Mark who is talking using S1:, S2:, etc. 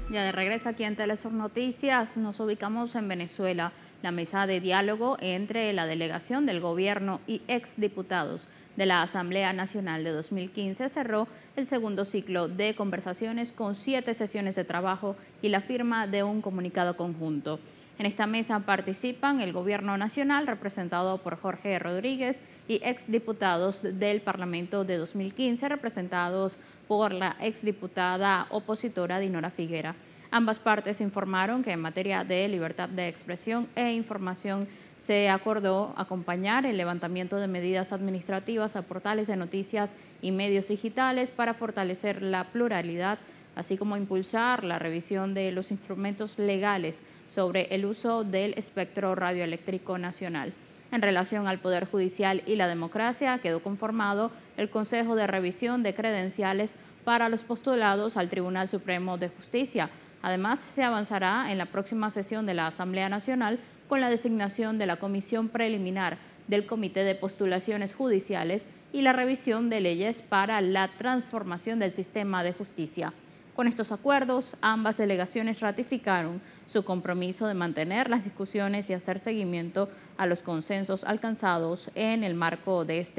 S1: Ya de regreso aquí en Telesur Noticias, nos ubicamos en Venezuela. La mesa de diálogo entre la delegación del gobierno y exdiputados de la Asamblea Nacional de 2015 cerró el segundo ciclo de conversaciones con 7 sesiones de trabajo y la firma de un comunicado conjunto. En esta mesa participan el Gobierno Nacional, representado por Jorge Rodríguez, y exdiputados del Parlamento de 2015, representados por la exdiputada opositora Dinora Figuera. Ambas partes informaron que en materia de libertad de expresión e información se acordó acompañar el levantamiento de medidas administrativas a portales de noticias y medios digitales para fortalecer la pluralidad, así como impulsar la revisión de los instrumentos legales sobre el uso del espectro radioeléctrico nacional. En relación al Poder Judicial y la democracia, quedó conformado el Consejo de Revisión de Credenciales para los postulados al Tribunal Supremo de Justicia. Además, se avanzará en la próxima sesión de la Asamblea Nacional con la designación de la Comisión Preliminar del Comité de Postulaciones Judiciales y la revisión de leyes para la transformación del sistema de justicia. Con estos acuerdos, ambas delegaciones ratificaron su compromiso de mantener las discusiones y hacer seguimiento a los consensos alcanzados en el marco de este